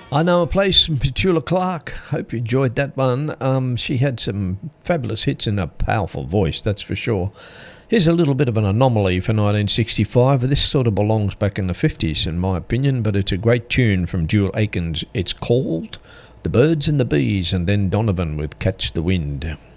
I Know a Place from Petula Clark. Hope you enjoyed that one. She had some fabulous hits and a powerful voice, that's for sure. Here's a little bit of an anomaly for 1965. This sort of belongs back in the 50s, in my opinion, but it's a great tune from Jewel Akins. It's called The Birds and the Bees, and then Donovan with Catch the Wind.